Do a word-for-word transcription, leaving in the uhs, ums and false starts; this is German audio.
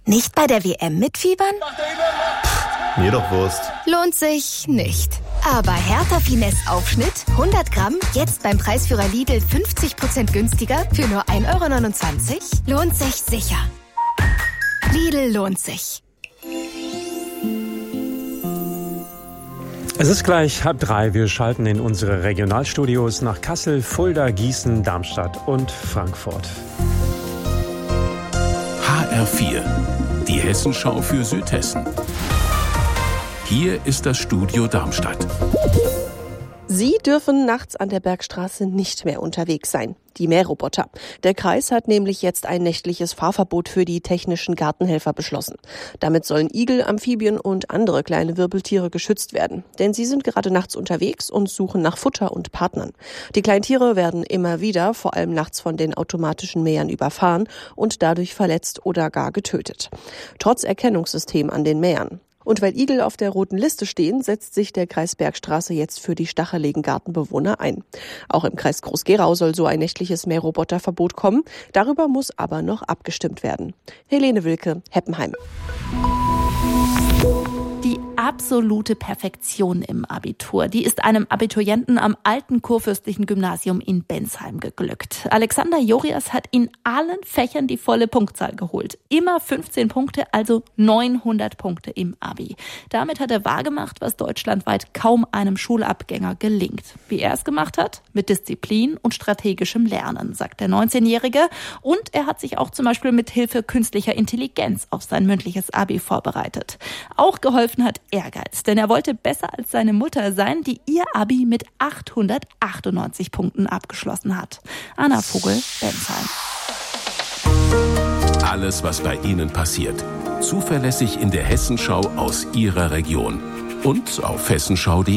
Nicht bei der W M mitfiebern? Pff, mir doch Wurst. Lohnt sich nicht. Aber Hertha Finesse Aufschnitt, hundert Gramm, jetzt beim Preisführer Lidl fünfzig Prozent günstiger für nur ein Euro neunundzwanzig? Lohnt sich sicher. Lidl lohnt sich. Es ist gleich halb drei. Wir schalten in unsere Regionalstudios nach Kassel, Fulda, Gießen, Darmstadt und Frankfurt. H R vier, die Hessenschau für Südhessen. Hier ist das Studio Darmstadt. Sie dürfen nachts an der Bergstraße nicht mehr unterwegs sein. Die Mähroboter. Der Kreis hat nämlich jetzt ein nächtliches Fahrverbot für die technischen Gartenhelfer beschlossen. Damit sollen Igel, Amphibien und andere kleine Wirbeltiere geschützt werden. Denn sie sind gerade nachts unterwegs und suchen nach Futter und Partnern. Die kleinen Tiere werden immer wieder, vor allem nachts, von den automatischen Mähern überfahren und dadurch verletzt oder gar getötet. Trotz Erkennungssystem an den Mähern. Und weil Igel auf der roten Liste stehen, setzt sich der Kreis Bergstraße jetzt für die stacheligen Gartenbewohner ein. Auch im Kreis Groß-Gerau soll so ein nächtliches Mähroboterverbot kommen. Darüber muss aber noch abgestimmt werden. Helene Wilke, Heppenheim. Die absolute Perfektion im Abitur, die ist einem Abiturienten am alten kurfürstlichen Gymnasium in Bensheim geglückt. Alexander Jorias hat in allen Fächern die volle Punktzahl geholt. Immer fünfzehn Punkte, also neunhundert Punkte im Abi. Damit hat er wahrgemacht, was deutschlandweit kaum einem Schulabgänger gelingt. Wie er es gemacht hat? Mit Disziplin und strategischem Lernen, sagt der neunzehnjährige. Und er hat sich auch zum Beispiel mit Hilfe künstlicher Intelligenz auf sein mündliches Abi vorbereitet. Auch geholfen hat Ehrgeiz, denn er wollte besser als seine Mutter sein, die ihr Abi mit achthundertachtundneunzig Punkten abgeschlossen hat. Anna Vogel, Bensheim. Alles, was bei Ihnen passiert, zuverlässig in der Hessenschau aus Ihrer Region und auf hessenschau punkt de.